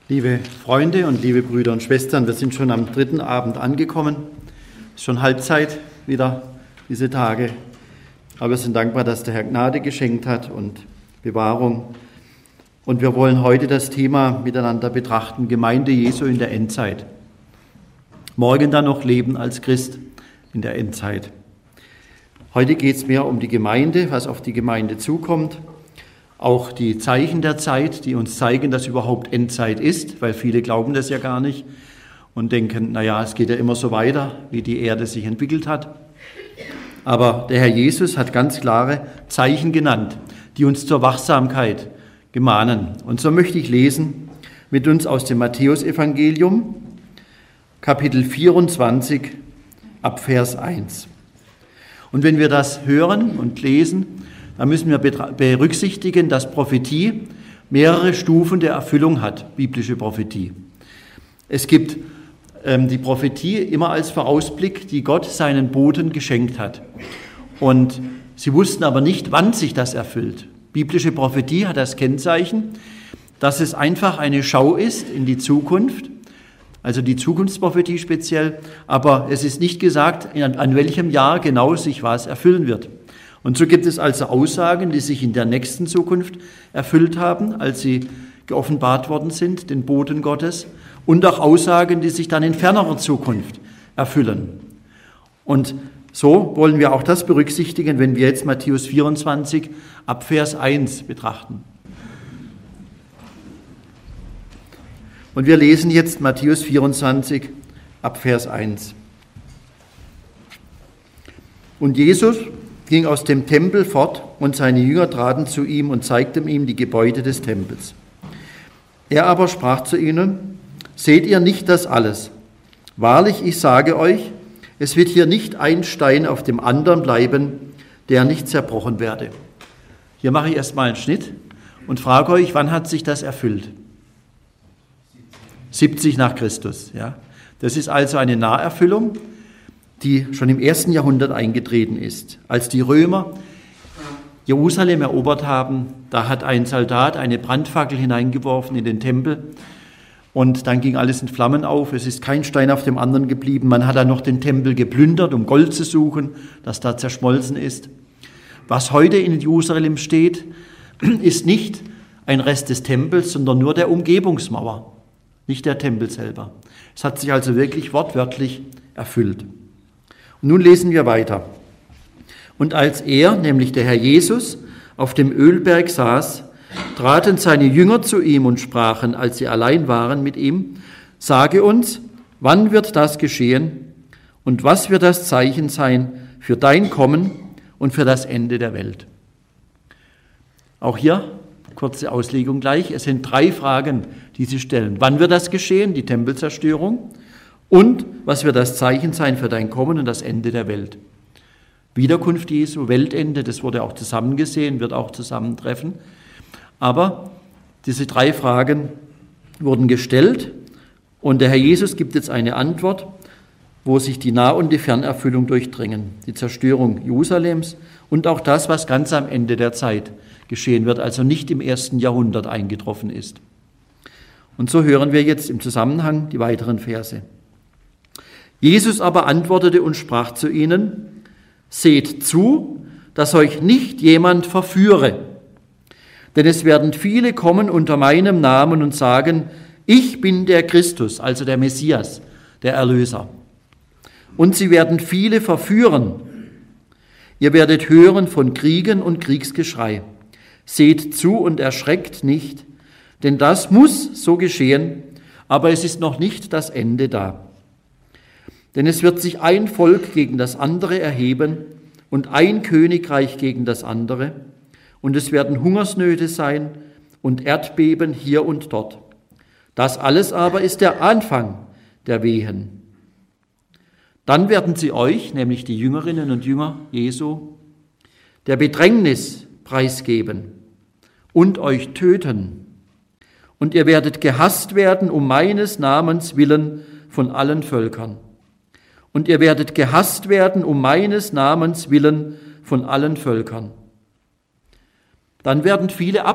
Liebe Freunde und liebe Brüder und Schwestern, wir sind schon am 3. Abend angekommen. Es ist schon Halbzeit wieder diese Tage. Aber wir sind dankbar, dass der Herr Gnade geschenkt hat und Bewahrung. Und wir wollen heute das Thema miteinander betrachten, Gemeinde Jesu in der Endzeit. Morgen dann noch leben als Christ in der Endzeit. Heute geht es mehr um die Gemeinde, was auf die Gemeinde zukommt. Auch die Zeichen der Zeit, die uns zeigen, dass überhaupt Endzeit ist, weil viele glauben das ja gar nicht und denken, naja, es geht ja immer so weiter, wie die Erde sich entwickelt hat. Aber der Herr Jesus hat ganz klare Zeichen genannt, die uns zur Wachsamkeit gemahnen. Und so möchte ich lesen mit uns aus dem Matthäusevangelium, Kapitel 24, ab Vers 1. Und wenn wir das hören und lesen, dann müssen wir berücksichtigen, dass Prophetie mehrere Stufen der Erfüllung hat, biblische Prophetie. Es gibt die Prophetie immer als Vorausblick, die Gott seinen Boten geschenkt hat. Und sie wussten aber nicht, wann sich das erfüllt. Biblische Prophetie hat das Kennzeichen, dass es einfach eine Schau ist in die Zukunft, also die Zukunftsprophetie speziell, aber es ist nicht gesagt, an welchem Jahr genau sich was erfüllen wird. Und so gibt es also Aussagen, die sich in der nächsten Zukunft erfüllt haben, als sie geoffenbart worden sind, den Boten Gottes, und auch Aussagen, die sich dann in fernerer Zukunft erfüllen. Und so wollen wir auch das berücksichtigen, wenn wir jetzt Matthäus 24 ab Vers 1 betrachten. Und wir lesen jetzt Matthäus 24 ab Vers 1. Und Jesus ging aus dem Tempel fort, und seine Jünger traten zu ihm und zeigten ihm die Gebäude des Tempels. Er aber sprach zu ihnen: Seht ihr nicht das alles? Wahrlich, ich sage euch, es wird hier nicht ein Stein auf dem anderen bleiben, der nicht zerbrochen werde. Hier mache ich erstmal einen Schnitt und frage euch, wann hat sich das erfüllt? 70 nach Christus. Ja. Das ist also eine Naherfüllung, die schon im 1. Jahrhundert eingetreten ist. Als die Römer Jerusalem erobert haben, da hat ein Soldat eine Brandfackel hineingeworfen in den Tempel und dann ging alles in Flammen auf. Es ist kein Stein auf dem anderen geblieben. Man hat dann noch den Tempel geplündert, um Gold zu suchen, das da zerschmolzen ist. Was heute in Jerusalem steht, ist nicht ein Rest des Tempels, sondern nur der Umgebungsmauer, nicht der Tempel selber. Es hat sich also wirklich wortwörtlich erfüllt. Und nun lesen wir weiter. Und als er, nämlich der Herr Jesus, auf dem Ölberg saß, traten seine Jünger zu ihm und sprachen, als sie allein waren mit ihm: Sage uns, wann wird das geschehen und was wird das Zeichen sein für dein Kommen und für das Ende der Welt? Auch hier kurze Auslegung gleich. Es sind 3 Fragen, die sie stellen. Wann wird das geschehen, die Tempelzerstörung? Und was wird das Zeichen sein für dein Kommen und das Ende der Welt? Wiederkunft Jesu, Weltende, das wurde auch zusammengesehen, wird auch zusammentreffen. Aber diese 3 Fragen wurden gestellt und der Herr Jesus gibt jetzt eine Antwort, wo sich die Nah- und die Fernerfüllung durchdringen. Die Zerstörung Jerusalems und auch das, was ganz am Ende der Zeit geschehen wird, also nicht im 1. Jahrhundert eingetroffen ist. Und so hören wir jetzt im Zusammenhang die weiteren Verse. Jesus aber antwortete und sprach zu ihnen: Seht zu, dass euch nicht jemand verführe. Denn es werden viele kommen unter meinem Namen und sagen: Ich bin der Christus, also der Messias, der Erlöser. Und sie werden viele verführen. Ihr werdet hören von Kriegen und Kriegsgeschrei. Seht zu und erschreckt nicht, denn das muss so geschehen, aber es ist noch nicht das Ende da. Denn es wird sich ein Volk gegen das andere erheben und ein Königreich gegen das andere, und es werden Hungersnöte sein und Erdbeben hier und dort. Das alles aber ist der Anfang der Wehen. Dann werden sie euch, nämlich die Jüngerinnen und Jünger Jesu, der Bedrängnis preisgeben und euch töten. Und ihr werdet gehasst werden um meines Namens willen von allen Völkern. Und ihr werdet gehasst werden um meines Namens willen von allen Völkern. Dann werden viele